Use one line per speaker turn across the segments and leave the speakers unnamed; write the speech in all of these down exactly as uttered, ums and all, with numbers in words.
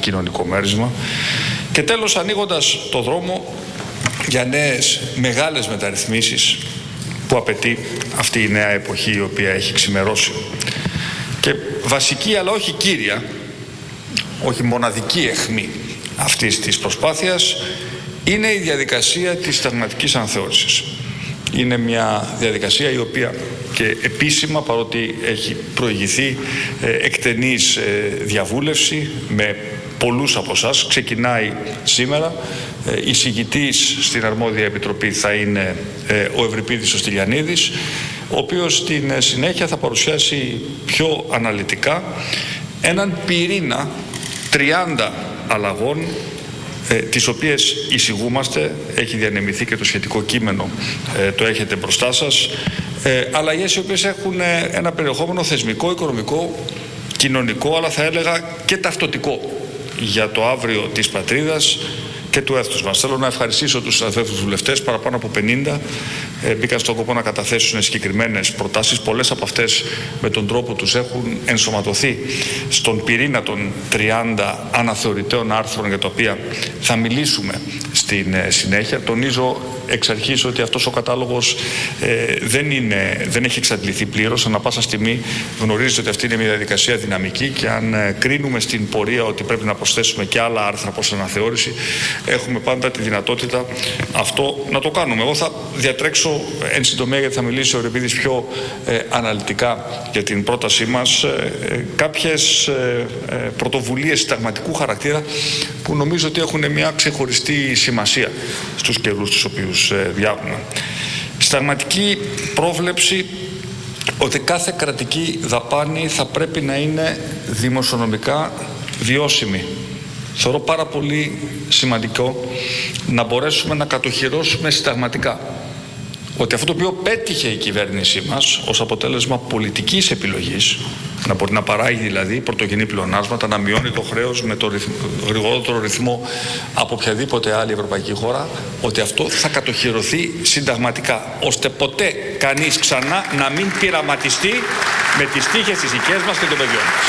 κοινωνικό μέρισμα και τέλος ανοίγοντας το δρόμο για νέες μεγάλες μεταρρυθμίσεις που απαιτεί αυτή η νέα εποχή η οποία έχει ξημερώσει. Και βασική αλλά όχι κύρια, όχι μοναδική αιχμή αυτής της προσπάθειας είναι η διαδικασία της συνταγματικής αναθεώρησης. Είναι μια διαδικασία η οποία και επίσημα, παρότι έχει προηγηθεί εκτενής διαβούλευση με πολλούς από εσάς, ξεκινάει σήμερα. Εισηγητής στην αρμόδια επιτροπή θα είναι ο Ευρυπίδης ο Στυλιανίδης, ο οποίος στην συνέχεια θα παρουσιάσει πιο αναλυτικά έναν πυρήνα τριάντα αλλαγών ε, τις οποίες εισηγούμαστε, έχει διανεμηθεί και το σχετικό κείμενο, ε, το έχετε μπροστά σας, ε, αλλαγές οι οποίες έχουν ε, ένα περιεχόμενο θεσμικό, οικονομικό, κοινωνικό, αλλά θα έλεγα και ταυτοτικό για το αύριο της πατρίδας και του έθνους μας. Θέλω να ευχαριστήσω τους συναδέλφους βουλευτές, παραπάνω από πενήντα, ε, μπήκαν στον κόπο να καταθέσουν συγκεκριμένες προτάσεις. Πολλές από αυτές με τον τρόπο τους έχουν ενσωματωθεί στον πυρήνα των τριάντα αναθεωρητέων άρθρων για τα οποία θα μιλήσουμε στην ε, συνέχεια. Τονίζω εξ αρχής ότι αυτός ο κατάλογος ε, δεν, είναι, δεν έχει εξαντληθεί πλήρως. Ανά πάσα στιγμή γνωρίζετε ότι αυτή είναι μια διαδικασία δυναμική και αν ε, κρίνουμε στην πορεία ότι πρέπει να προσθέσουμε και άλλα άρθρα προς αναθεώρηση, έχουμε πάντα τη δυνατότητα αυτό να το κάνουμε. Εγώ θα διατρέξω εν συντομία, γιατί θα μιλήσει ο Ευρυπίδης πιο ε, αναλυτικά για την πρότασή μας, ε, ε, κάποιες ε, ε, πρωτοβουλίες συνταγματικού χαρακτήρα που νομίζω ότι έχουν μια ξεχωριστή σημασία στους καιρούς τους οποίους ε, διάγουμε. Συνταγματική πρόβλεψη ότι κάθε κρατική δαπάνη θα πρέπει να είναι δημοσιονομικά βιώσιμη. Θεωρώ πάρα πολύ σημαντικό να μπορέσουμε να κατοχυρώσουμε συνταγματικά ότι αυτό το οποίο πέτυχε η κυβέρνησή μας ως αποτέλεσμα πολιτικής επιλογής, να μπορεί να παράγει δηλαδή πρωτογενή πλεονάσματα, να μειώνει το χρέος με το ρυθμ, γρηγορότερο ρυθμό από οποιαδήποτε άλλη ευρωπαϊκή χώρα, ότι αυτό θα κατοχυρωθεί συνταγματικά, ώστε ποτέ κανείς ξανά να μην πειραματιστεί με τις τύχες της δικές μας και των παιδιών μας.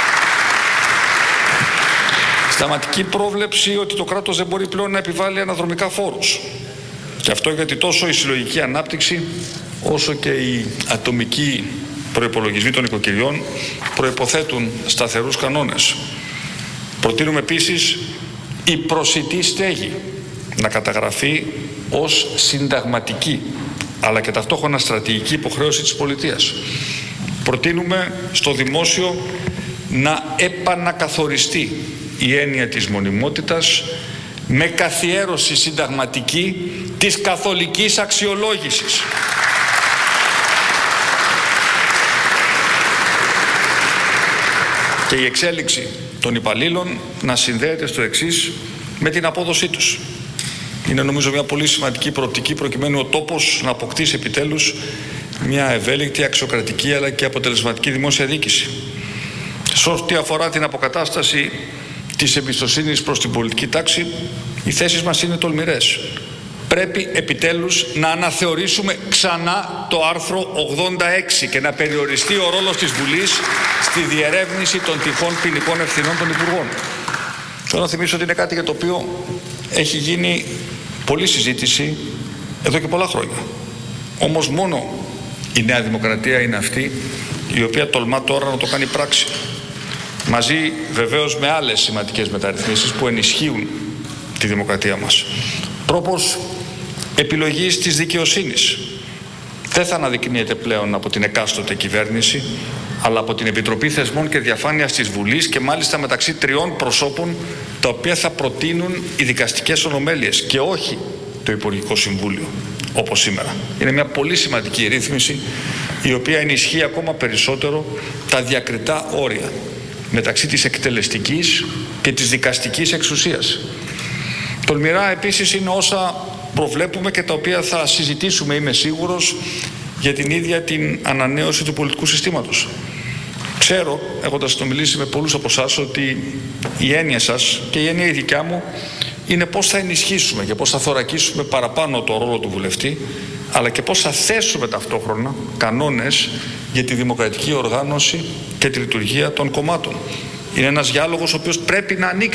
Συνταγματική πρόβλεψη ότι το κράτος δεν μπορεί πλέον να επιβάλλει αναδρομικά φόρους. Και αυτό γιατί τόσο η συλλογική ανάπτυξη όσο και οι ατομικοί προϋπολογισμοί των οικοκυριών προϋποθέτουν σταθερούς κανόνες. Προτείνουμε επίσης η προσιτή στέγη να καταγραφεί ως συνταγματική αλλά και ταυτόχρονα στρατηγική υποχρέωση της πολιτείας. Προτείνουμε στο δημόσιο να επανακαθοριστεί η έννοια της μονιμότητας με καθιέρωση συνταγματική της καθολικής αξιολόγησης. Και η εξέλιξη των υπαλλήλων να συνδέεται στο εξής με την απόδοσή τους. Είναι νομίζω μια πολύ σημαντική προοπτική προκειμένου ο τόπος να αποκτήσει επιτέλους μια ευέλικτη, αξιοκρατική αλλά και αποτελεσματική δημόσια διοίκηση. Σε ό,τι αφορά την αποκατάσταση της εμπιστοσύνης προς την πολιτική τάξη, οι θέσεις μας είναι τολμηρές. Πρέπει επιτέλους να αναθεωρήσουμε ξανά το άρθρο ογδόντα έξι και να περιοριστεί ο ρόλος της Βουλής στη διερεύνηση των τυχόν ποινικών ευθυνών των Υπουργών. Θέλω να θυμίσω ότι είναι κάτι για το οποίο έχει γίνει πολλή συζήτηση εδώ και πολλά χρόνια. Όμως μόνο η Νέα Δημοκρατία είναι αυτή η οποία τολμά τώρα να το κάνει πράξη. Μαζί βεβαίως με άλλες σημαντικές μεταρρυθμίσεις που ενισχύουν τη δημοκρατία μας. Τρόπος επιλογής της δικαιοσύνης δεν θα αναδεικνύεται πλέον από την εκάστοτε κυβέρνηση, αλλά από την Επιτροπή Θεσμών και Διαφάνειας της Βουλής και μάλιστα μεταξύ τριών προσώπων τα οποία θα προτείνουν οι δικαστικές ονομέλειες και όχι το Υπουργικό Συμβούλιο όπως σήμερα. Είναι μια πολύ σημαντική ρύθμιση η οποία ενισχύει ακόμα περισσότερο τα διακριτά όρια μεταξύ της εκτελεστικής και της δικαστικής εξουσίας. Τολμηρά επίσης είναι όσα προβλέπουμε και τα οποία θα συζητήσουμε, είμαι σίγουρος, για την ίδια την ανανέωση του πολιτικού συστήματος. Ξέρω, έχοντας συνομιλήσει με πολλούς από εσάς, ότι η έννοια σας και η έννοια η δικιά μου είναι πώς θα ενισχύσουμε και πώς θα θωρακίσουμε παραπάνω το ρόλο του βουλευτή, αλλά και πώς θα θέσουμε ταυτόχρονα κανόνες για τη δημοκρατική οργάνωση και τη λειτουργία των κομμάτων. Είναι ένας διάλογος ο οποίος πρέπει να ανοίξει.